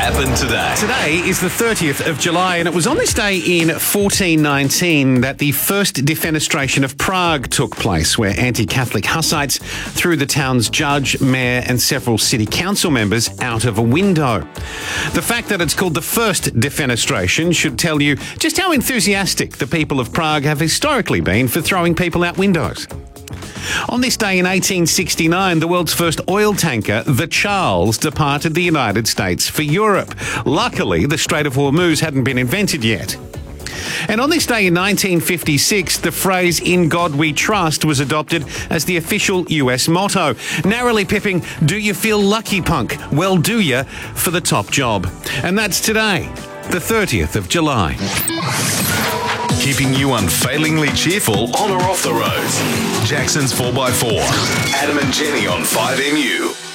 happened today. Today is the 30th of July, and it was on this day in 1419 that the first defenestration of Prague took place, where anti-Catholic Hussites threw the town's judge, mayor and several city council members out of a window. The fact that it's called the first defenestration should tell you just how enthusiastic the people of Prague have historically been for throwing people out windows. On this day in 1869, the world's first oil tanker, the Charles, departed the United States for Europe. Luckily, the Strait of Hormuz hadn't been invented yet. And on this day in 1956, the phrase "In God We Trust" was adopted as the official US motto, narrowly pipping "Do you feel lucky, punk? Well, do ya?" for the top job. And that's today, the 30th of July. Keeping you unfailingly cheerful on or off the road. Jackson's 4x4. Adam and Jenny on 5MU.